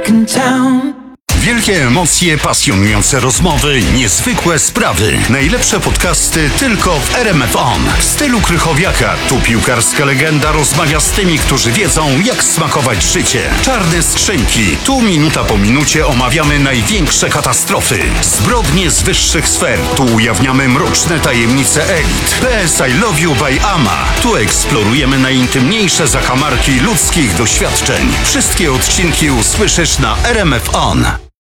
in town. Wielkie emocje, pasjonujące rozmowy, niezwykłe sprawy. Najlepsze podcasty tylko w RMF On. W stylu Krychowiaka tu piłkarska legenda rozmawia z tymi, którzy wiedzą, jak smakować życie. Czarne skrzynki. Tu minuta po minucie omawiamy największe katastrofy. Zbrodnie z wyższych sfer. Tu ujawniamy mroczne tajemnice elit. PS I Love You by Ama. Tu eksplorujemy najintymniejsze zakamarki ludzkich doświadczeń. Wszystkie odcinki usłyszysz na RMF On.